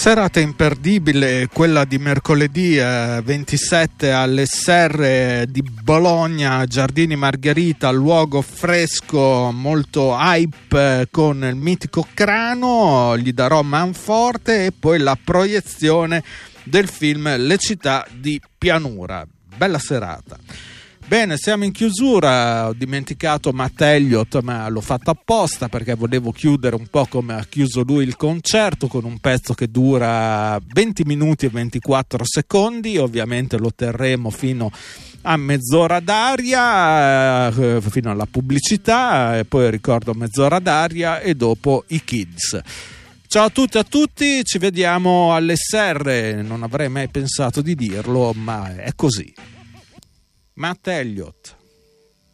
Serata imperdibile quella di mercoledì 27 all'SR di Bologna, Giardini Margherita, luogo fresco, molto hype con il mitico Crano, gli darò manforte e poi la proiezione del film Le città di pianura. Bella serata. Bene, siamo in chiusura. Ho dimenticato Matt Elliott, ma l'ho fatto apposta perché volevo chiudere un po' come ha chiuso lui il concerto, con un pezzo che dura 20 minuti e 24 secondi. Ovviamente lo terremo fino a mezz'ora d'aria, fino alla pubblicità, e poi ricordo mezz'ora d'aria e dopo i Kids. Ciao a tutti e a tutti, ci vediamo all'SR. Non avrei mai pensato di dirlo, ma è così. Matt Elliott.